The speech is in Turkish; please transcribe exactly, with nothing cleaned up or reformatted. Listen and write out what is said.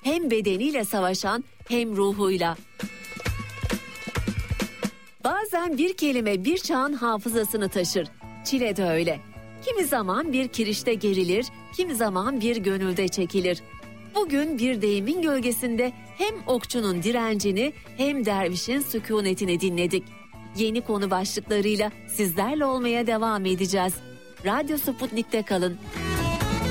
hem bedeniyle savaşan hem ruhuyla. Bazen bir kelime bir çağın hafızasını taşır. Çile de öyle. Kimi zaman bir kirişte gerilir, kimi zaman bir gönülde çekilir. Bugün bir deyimin gölgesinde hem okçunun direncini hem dervişin sükunetini dinledik. Yeni konu başlıklarıyla sizlerle olmaya devam edeceğiz. Radyo Sputnik'te kalın.